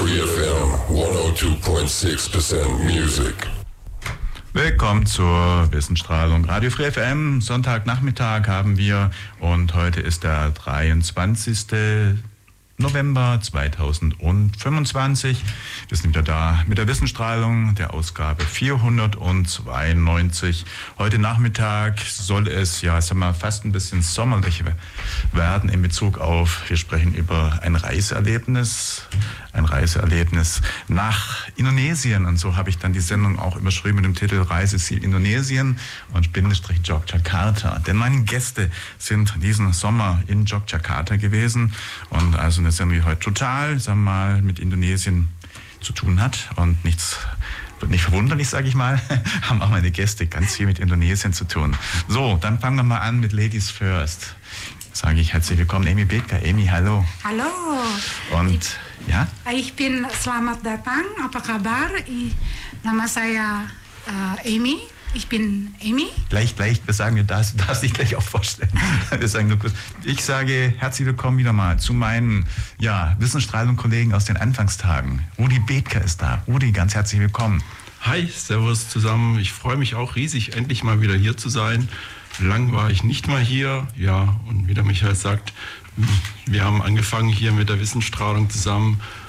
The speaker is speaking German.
Free FM 102.6% Music. Willkommen zur Wissensstrahlung. Radio Free FM, Sonntagnachmittag haben wir und heute ist der 23. November 2025. Wir sind wieder da mit der Wissensstrahlung, der Ausgabe 492. Heute Nachmittag soll es, fast ein bisschen sommerlich werden in Bezug auf, wir sprechen über ein Reiseerlebnis nach Indonesien. Und so habe ich dann die Sendung auch überschrieben mit dem Titel Reiseziel Indonesien und Bindestrich Yogyakarta. Denn meine Gäste sind diesen Sommer in Yogyakarta gewesen und also eine Sendung, die heute total, mit Indonesien zu tun hat und nicht verwunderlich, sage ich mal, haben auch meine Gäste ganz viel mit Indonesien zu tun. So, dann fangen wir mal an mit Ladies First. Sage ich herzlich willkommen, Amy Bethke. Amy, hallo. Hallo. Und ja? Ich bin selamat datang. Apa kabar? Nama saya Amy. Ich bin Amy. Gleich, wir sagen, du darfst dich gleich auch vorstellen. Wir sagen nur kurz. Ich sage herzlich willkommen wieder mal zu meinen Wissensstrahlung-Kollegen aus den Anfangstagen. Rudi Bethke ist da. Rudi, ganz herzlich willkommen. Hi, servus zusammen. Ich freue mich auch riesig, endlich mal wieder hier zu sein. Lang war ich nicht mal hier. Ja, und wie der Michael sagt, wir haben angefangen hier mit der Wissensstrahlung zusammen